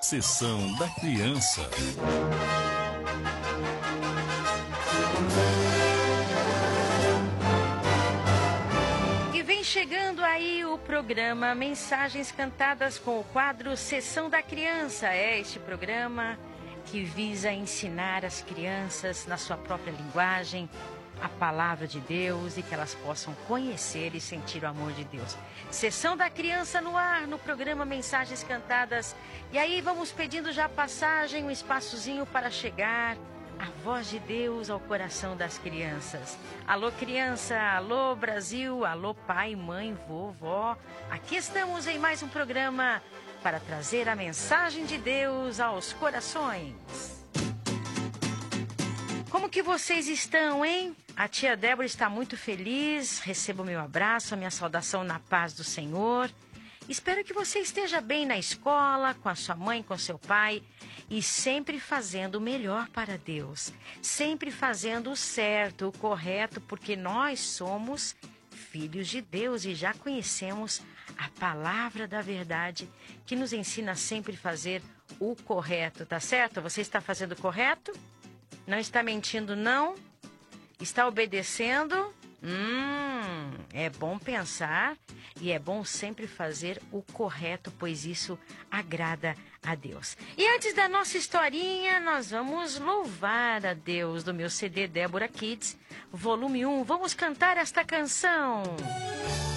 Sessão da Criança. E vem chegando aí o programa Mensagens Cantadas com o quadro Sessão da Criança. É este programa que visa ensinar as crianças na sua própria linguagem a palavra de Deus e que elas possam conhecer e sentir o amor de Deus. Sessão da Criança no ar, no programa Mensagens Cantadas. E aí vamos pedindo já passagem, um espaçozinho para chegar a voz de Deus ao coração das crianças. Alô, criança, alô, Brasil, alô, pai, mãe, vovó. Aqui estamos em mais um programa para trazer a mensagem de Deus aos corações. Como que vocês estão, hein? A tia Débora está muito feliz. Receba o meu abraço, a minha saudação na paz do Senhor. Espero que você esteja bem na escola, com a sua mãe, com seu pai e sempre fazendo o melhor para Deus. Sempre fazendo o certo, o correto, porque nós somos filhos de Deus e já conhecemos a palavra da verdade que nos ensina a sempre fazer o correto, tá certo? Você está fazendo o correto? Não está mentindo, não? Está obedecendo? É bom pensar e é bom sempre fazer o correto, pois isso agrada a Deus. E antes da nossa historinha, nós vamos louvar a Deus do meu CD Débora Kids, volume 1. Vamos cantar esta canção.